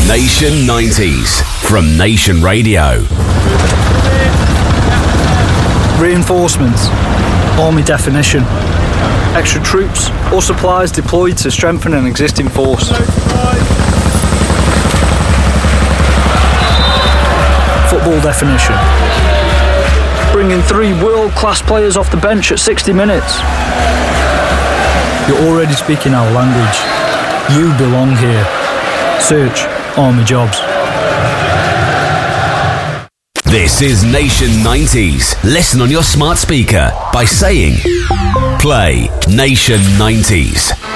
Nation 90s from Nation Radio. Reinforcements. Army definition. Extra troops or supplies deployed to strengthen an existing force. Football definition. Bringing 3 world-class players off the bench at 60 minutes. You're already speaking our language. You belong here. Search Army Jobs. This is Nation 90s. Listen on your smart speaker by saying, play Nation 90s.